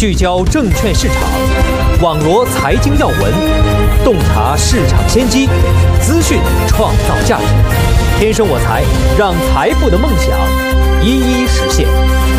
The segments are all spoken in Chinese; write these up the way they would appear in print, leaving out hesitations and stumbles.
聚焦证券市场，网罗财经要闻，洞察市场先机，资讯创造价值。天生我材，让财富的梦想一一实现。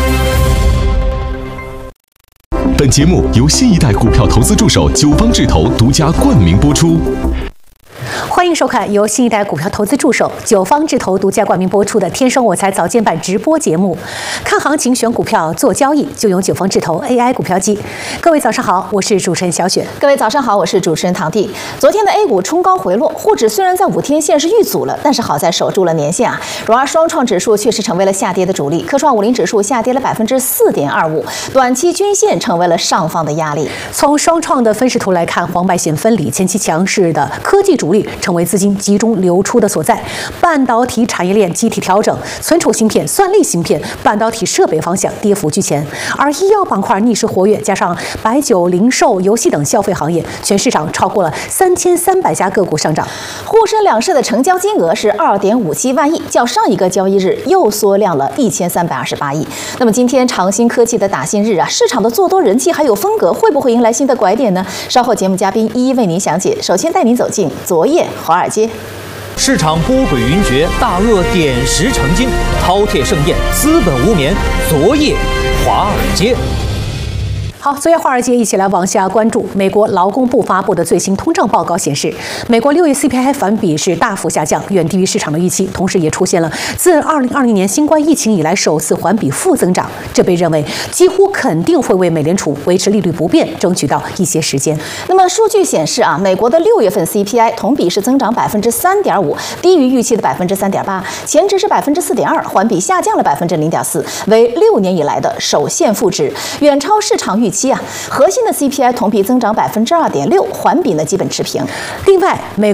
本节目由新一代股票投资助手九方智投独家冠名播出。 欢迎收看由新一代股票投资助手九方智投独家冠名播出的《天生我材》早间版直播节目。看行情选股票做交易，就用九方智投 AI 股票机。各位早上好，我是主持人小雪。 各位早上好，我是主持人唐弟。昨天的 A 股冲高回落，沪指虽然在5天线是遇阻了，但是好在守住了年线啊。然而双创指数却是成为了下跌的主力，科创50指数下跌了4.25%，短期均线成为了上方的压力。 从双创的分时图来看，黄白线分离，前期强势的科技主力成为资金集中流出的所在，半导体产业链集体调整，存储芯片、算力芯片、半导体设备方向跌幅居前，而医药板块逆势活跃，加上白酒、零售、游戏等消费行业，全市场超过了3300家个股上涨。 沪深两市的成交金额是2.57万亿，较上一个交易日又缩量了1328亿。那么今天长鑫科技的打新日啊，市场的做多人气还有风格会不会迎来新的拐点呢？稍后节目嘉宾一一为您详解。首先带您走进昨夜华尔街。 市场波诡云谲，大鳄点石成金，饕餮盛宴，资本无眠。昨夜华尔街。 好，昨夜华尔街一起来往下关注美国劳工部发布的最新通胀报告显示，美国6月 CPI 环比是大幅下降，远低于市场的预期，同时也出现了自2020年新冠疫情以来首次环比负增长，这被认为几乎肯定会为美联储维持利率不变争取到一些时间。 那么数据显示啊，美国的6月份 CPI 同比是增长3.5%，低于预期的3.8%，前值是4.2%，环比下降了0.4%，为6年以来的首现负值，远超市场预期啊。核心的 CPI 同比增长2.6%，环比呢基本持平。 另外，美